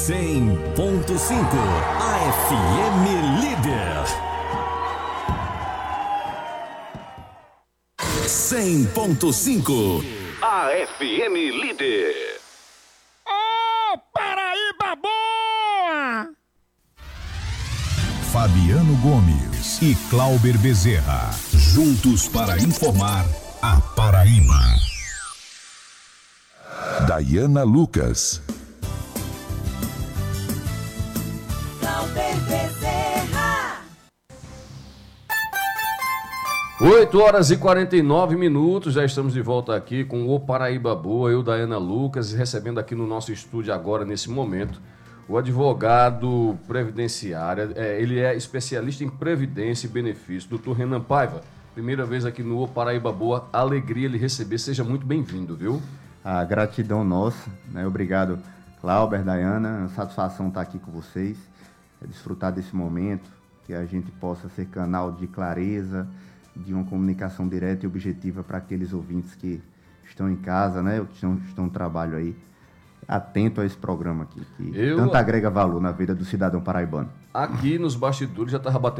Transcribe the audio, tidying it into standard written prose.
100.5, a FM líder. 100.5, a FM líder. Ô, Paraíba boa! Fabiano Gomes e Clauber Bezerra, juntos para informar a Paraíba. Dayana Lucas. Clauber Bezerra. 8h49, já estamos de volta aqui com o Paraíba Boa, eu, Dayana Lucas, recebendo aqui no nosso estúdio agora, nesse momento, o advogado previdenciário, ele é especialista em previdência e benefício, doutor Renan Paiva. Primeira vez aqui no O Paraíba Boa, alegria lhe receber, seja muito bem-vindo, viu? A gratidão nossa, né? Obrigado, Clauber, Dayana, a satisfação estar aqui com vocês, desfrutar desse momento, que a gente possa ser canal de clareza, de uma comunicação direta e objetiva para aqueles ouvintes que estão em casa, né? Ou que estão no trabalho aí, atento a esse programa aqui, que tanto agrega valor na vida do cidadão paraibano. Aqui nos bastidores já estava batendo